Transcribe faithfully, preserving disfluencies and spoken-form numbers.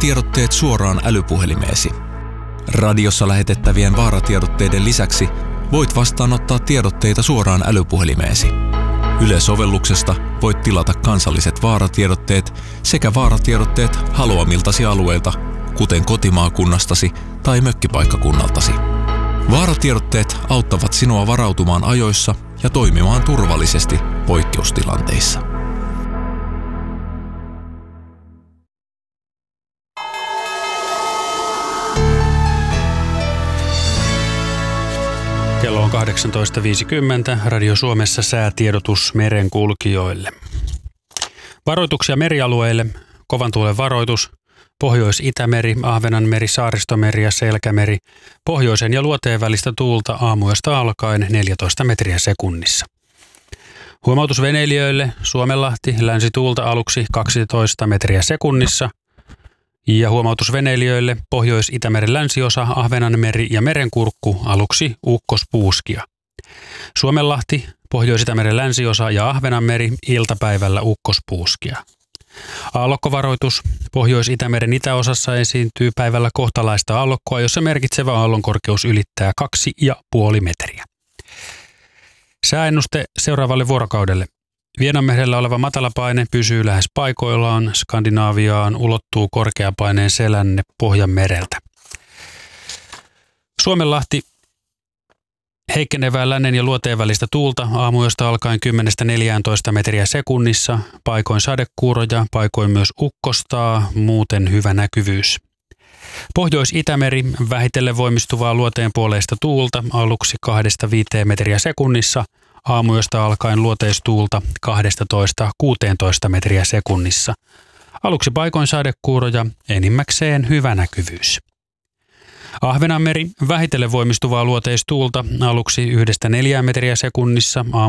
Vaaratiedotteet suoraan älypuhelimeesi. Radiossa lähetettävien vaaratiedotteiden lisäksi voit vastaanottaa tiedotteita suoraan älypuhelimeesi. Yle-sovelluksesta voit tilata kansalliset vaaratiedotteet sekä vaaratiedotteet haluamiltasi alueilta, kuten kotimaakunnastasi tai mökkipaikkakunnaltasi. Vaaratiedotteet auttavat sinua varautumaan ajoissa ja toimimaan turvallisesti poikkeustilanteissa. Kello on kahdeksantoista viisikymmentä. Radio Suomessa säätiedotus merenkulkijoille. Varoituksia merialueille. Kovan tuulen varoitus. Pohjois-Itämeri, Ahvenanmeri, Saaristomeri ja Selkämeri. Pohjoisen ja luoteen välistä tuulta aamuyöstä alkaen neljätoista metriä sekunnissa. Huomautus veneilijöille. Suomenlahti, länsituulta aluksi kaksitoista metriä sekunnissa. Ja huomautus veneilijöille. Pohjois-Itämeren länsiosa, Ahvenanmeri ja Merenkurkku aluksi ukkospuuskia. Suomenlahti, Pohjois-Itämeren länsiosa ja Ahvenanmeri iltapäivällä ukkospuuskia. Aallokkovaroitus. Pohjois-Itämeren itäosassa esiintyy päivällä kohtalaista aallokkoa, jossa merkitsevä aallonkorkeus ylittää kaksi ja puoli metriä. Sääennuste seuraavalle vuorokaudelle. Vienanmerellä oleva matalapaine pysyy lähes paikoillaan. Skandinaaviaan ulottuu korkeapaineen selänne Pohjanmereltä. Suomenlahti. Heikkenevää lännen ja luoteen välistä tuulta aamuyöstä alkaen kymmenestä neljääntoista metriä sekunnissa, paikoin sadekuuroja, paikoin myös ukkostaa, muuten hyvä näkyvyys. Pohjois-Itämeri, vähitellen voimistuvaa luoteen puoleista tuulta, aluksi kahdesta viiteen metriä sekunnissa, aamuyöstä alkaen luoteistuulta kahdestatoista kuuteentoista metriä sekunnissa. Aluksi paikoin sadekuuroja, enimmäkseen hyvä näkyvyys. Ahvenanmeri, vähitellen voimistuvaa luoteistuulta, aluksi yhdestä neljään metriä sekunnissa,